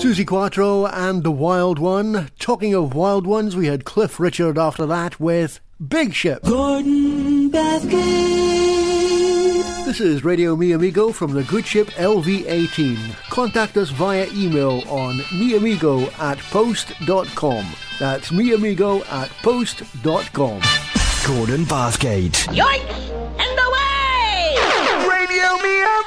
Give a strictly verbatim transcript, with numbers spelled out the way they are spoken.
Suzi Quatro and The Wild One. Talking of wild ones, we had Cliff Richard after that with Big Ship. Gordon Bathgate. This is Radio Mi Amigo from the good ship L V eighteen. Contact us via email on miamigo at post dot com. That's miamigo at post dot com. Gordon Bathgate. Yoink! And away! Radio Mi Amigo.